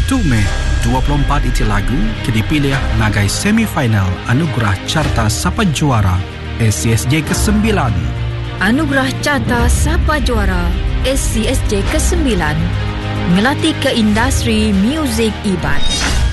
Mei 24 iti lagu ke dipilih nagai semifinal Anugerah Carta Sapa Juara SCSJ ke-9. Anugerah Carta Sapa Juara SCSJ ke-9 ngelatih ke industri muzik IBAT.